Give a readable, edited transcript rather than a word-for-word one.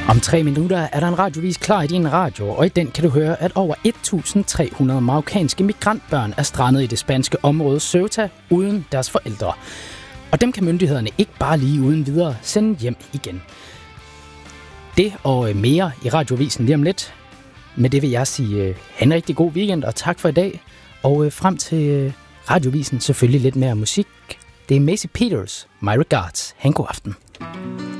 Om 3 minutter er der en radiovis klar i din radio, og i den kan du høre, at over 1.300 marokkanske migrantbørn er strandet i det spanske område Ceuta uden deres forældre. Og dem kan myndighederne ikke bare lige uden videre sende hjem igen. Det og mere i radiovisen lige om lidt. Med det vil jeg sige, have en rigtig god weekend, og tak for i dag. Og frem til radiovisen selvfølgelig lidt mere musik. Det er Macy Peters, My Regards. Ha' en god aften.